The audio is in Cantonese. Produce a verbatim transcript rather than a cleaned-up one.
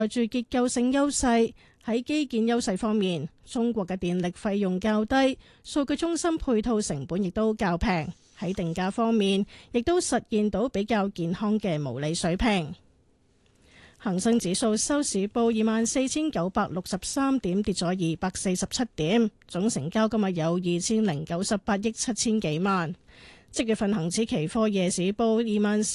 住結構性優勢。喺基建優勢方面，中國嘅電力費用較低，數據中心配套成本亦都較平。喺定價方面，亦都實現到比較健康嘅毛利水平。恒生指數收市報二萬四千九百六十三點，跌咗二百四十七點，總成交今日有二千零九十八億七千幾萬。即月份恒指期貨夜市報二萬